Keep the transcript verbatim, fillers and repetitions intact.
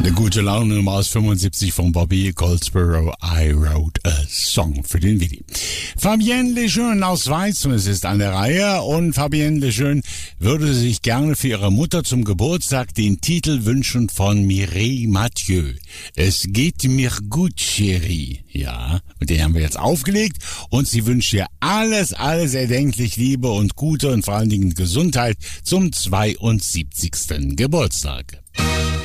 Eine gute Laune Nummer aus fünfundsiebzig von Bobby Goldsboro, I Wrote a Song für den Willi. Fabienne Lejeune aus Weißens ist an der Reihe und Fabienne Lejeune würde sich gerne für ihre Mutter zum Geburtstag den Titel wünschen von Mireille Mathieu. Es geht mir gut, Chérie. Ja, und den haben wir jetzt aufgelegt und sie wünscht ihr alles, alles erdenklich Liebe und Gute und vor allen Dingen Gesundheit zum zweiundsiebzigsten Geburtstag.